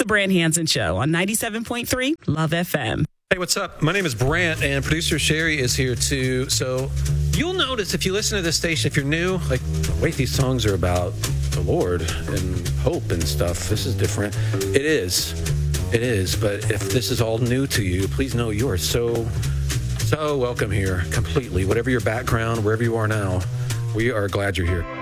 Brant Hansen Show on 97.3 Love FM. Hey, what's up? My name is Brant, and producer Sherry is here too. So you'll notice if you listen to this station, if you're new, like, wait, these songs are about the Lord and hope and stuff. This is different. It is. But if this is all new to you, please know you are so welcome here completely. Whatever your background, wherever you are now, we are glad you're here.